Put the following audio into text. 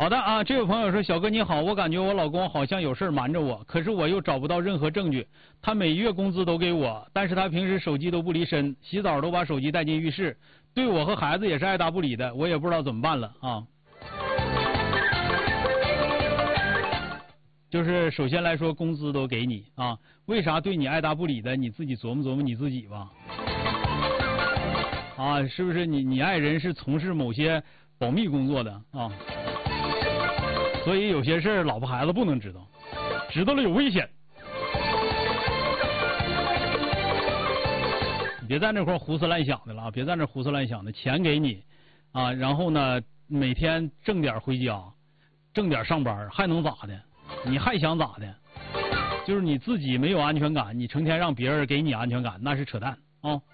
好的啊，这位朋友说，小哥你好，我感觉我老公好像有事瞒着我，可是我又找不到任何证据。他每月工资都给我，但是他平时手机都不离身，洗澡都把手机带进浴室，对我和孩子也是爱答不理的，我也不知道怎么办了啊。就是首先来说，工资都给你啊，为啥对你爱答不理的？你自己琢磨琢磨你自己吧。啊，是不是你爱人是从事某些保密工作的啊？所以有些事儿老婆孩子不能知道，知道了有危险。你别在那块胡思乱想的了啊！别在那胡思乱想的，钱给你啊，然后呢每天挣点回家，挣点上班，还能咋的？你还想咋的？就是你自己没有安全感，你成天让别人给你安全感，那是扯淡啊！